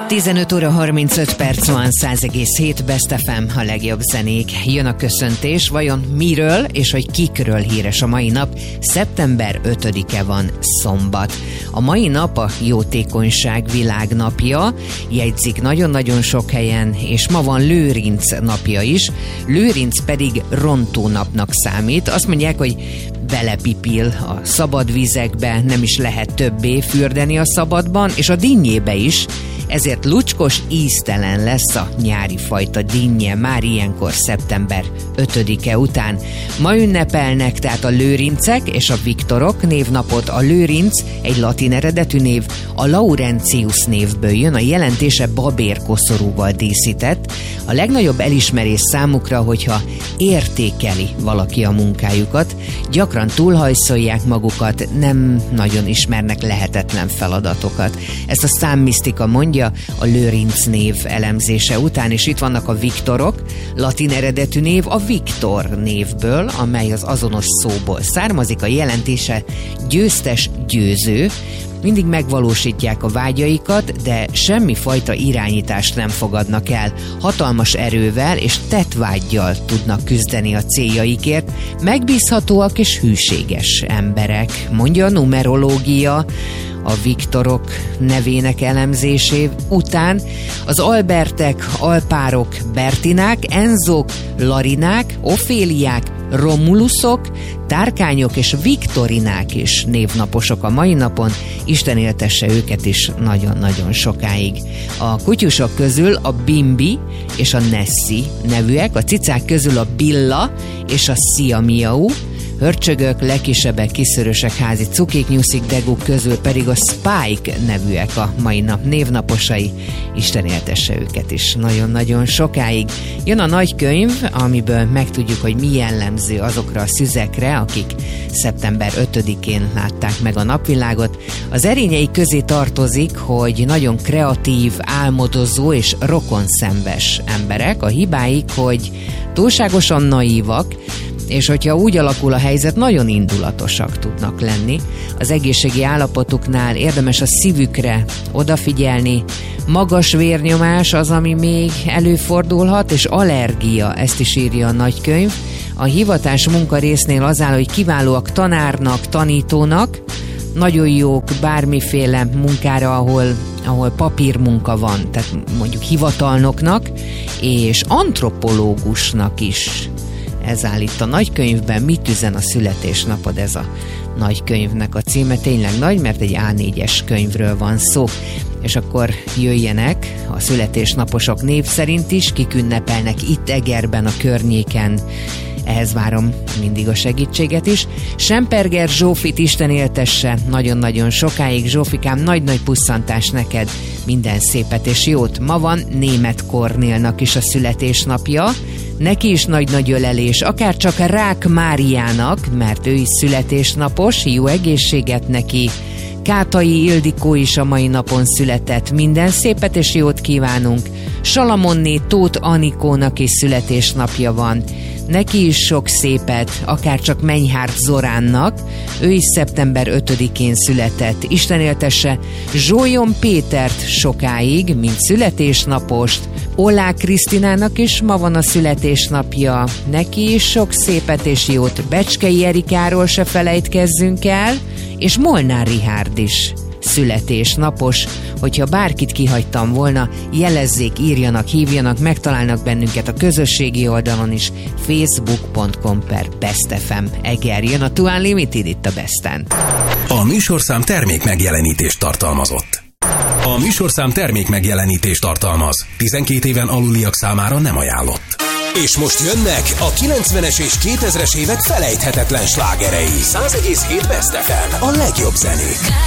15 óra 35 perc van, 100,7 Best FM, a legjobb zenék. Jön a köszöntés, vajon miről és hogy kikről híres a mai nap? Szeptember 5-e van, szombat. A mai nap a jótékonyság világnapja, jegyzik nagyon-nagyon sok helyen, és ma van Lőrinc napja is. Lőrinc pedig rontónapnak számít. Azt mondják, hogy belepipil a szabad vizekbe, nem is lehet többé fürdeni a szabadban, és a dinnyébe is, ezért lucskos, íztelen lesz a nyári fajta dinnye már ilyenkor szeptember 5-e után. Ma ünnepelnek tehát a lőrincek és a Viktorok névnapot. A lőrinc egy latin eredetű név, a Laurentius névből jön, a jelentése babérkoszorúval díszített. A legnagyobb elismerés számukra, hogyha értékeli valaki a munkájukat, gyakran túlhajszolják magukat, nem nagyon ismernek lehetetlen feladatokat. Ezt a számmisztika mondja a Lőrinc név elemzése után, és itt vannak a Viktorok, latin eredetű név a Viktor névből, amely az azonos szóból származik, a jelentése győztes, győző. Mindig megvalósítják a vágyaikat, de semmifajta irányítást nem fogadnak el. Hatalmas erővel és tettvággyal tudnak küzdeni a céljaikért. Megbízhatóak és hűséges emberek, mondja a numerológia. A Viktorok nevének elemzésé után az Albertek, Alpárok, Bertinák, Enzók, Larinák, Oféliák, Romulusok, Tárkányok és Viktorinák is névnaposok a mai napon. Isten éltesse őket is nagyon-nagyon sokáig. A kutyusok közül a Bimbi és a Nessie nevűek, a cicák közül a Billa és a Szia Miau, hörcsögök, legkisebbek, kiszörösek, házi cukik, nyuszik, deguk közül pedig a Spike nevűek a mai nap névnaposai. Isten éltesse őket is nagyon-nagyon sokáig. Jön a nagykönyv, amiből megtudjuk, hogy mi jellemző azokra a szüzekre, akik szeptember 5-én látták meg a napvilágot. Az erényei közé tartozik, hogy nagyon kreatív, álmodozó és rokonszenves emberek. A hibáik, hogy túlságosan naívak, és hogyha úgy alakul a helyzet, nagyon indulatosak tudnak lenni. Az egészségi állapotuknál érdemes a szívükre odafigyelni. Magas vérnyomás az, ami még előfordulhat, és allergia, ezt is írja a nagykönyv. A hivatás munkarésznél az áll, hogy kiválóak tanárnak, tanítónak, nagyon jók bármiféle munkára, ahol papírmunka van, tehát mondjuk hivatalnoknak, és antropológusnak is. Ez áll itt a nagykönyvben. Mit üzen a születésnapod? Ez a nagykönyvnek a címe. Tényleg nagy, mert egy A4-es könyvről van szó. És akkor jöjjenek a születésnaposok név szerint is, kik ünnepelnek itt Egerben, a környéken. Ehhez várom mindig a segítséget is. Semperger Zsófit Isten éltesse nagyon-nagyon sokáig. Zsófikám, nagy-nagy pusszantás neked, minden szépet és jót. Ma van Németh Kornélnak is a születésnapja. Neki is nagy-nagy ölelés, akár csak Rák Máriának, mert ő is születésnapos, jó egészséget neki. Kátai Ildikó is a mai napon született, minden szépet és jót kívánunk. Salamonné Tóth Anikónak is születésnapja van. Neki is sok szépet, akár csak Menyhárt Zoránnak, ő is szeptember 5-én született. Isten éltesse Zsólyon Pétert sokáig, mint születésnapost. Ollák Krisztinának is ma van a születésnapja. Neki is sok szépet és jót. Becskei Erikáról se felejtkezzünk el, és Molnár Richárd is születésnapos. Hogyha bárkit kihagytam volna, jelezzék, írjanak, hívjanak, megtalálnak bennünket a közösségi oldalon is, facebook.com/bestfm. Eger, jön a Two Unlimited itt a Besten. A műsorszám termék megjelenítést tartalmazott. A műsorszám termék megjelenítést tartalmaz. 12 éven aluliak számára nem ajánlott. És most jönnek a 90-es és 2000-es évek felejthetetlen slágerei. 100,7 Best FM, a legjobb zenék.